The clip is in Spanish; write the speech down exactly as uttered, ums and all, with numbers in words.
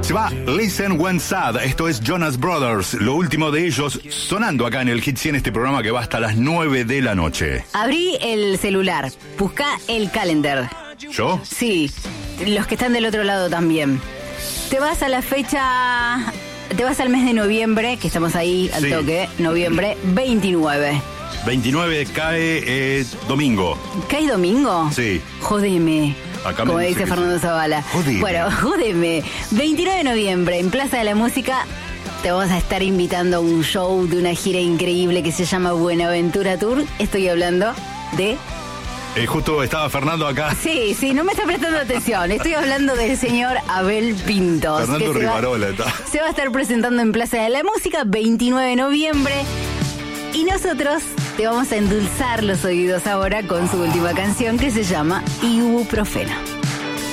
Se va Listen When Sad, esto es Jonas Brothers, lo último de ellos sonando acá en el Hit cien, este programa que va hasta las nueve de la noche. Abrí el celular, busca el calendar. ¿Yo? Sí, los que están del otro lado también. Te vas a la fecha, te vas al mes de noviembre, que estamos ahí al Sí. toque, noviembre veintinueve. veintinueve cae eh, domingo. ¿Cae domingo? Sí. Jodeme. Acá me Como dice dice que Fernando sí. Zavala. Jodeme. Bueno, jodeme. veintinueve de noviembre, en Plaza de la Música, te vamos a estar invitando a un show de una gira increíble que se llama Buenaventura Tour. Estoy hablando de... Eh, justo estaba Fernando acá. Sí, sí, no me está prestando atención. Estoy hablando del señor Abel Pintos. Fernando que se va- Rivarola está. Se va a estar presentando en Plaza de la Música, veintinueve de noviembre. Y nosotros te vamos a endulzar los oídos ahora con su última canción que se llama Ibuprofeno.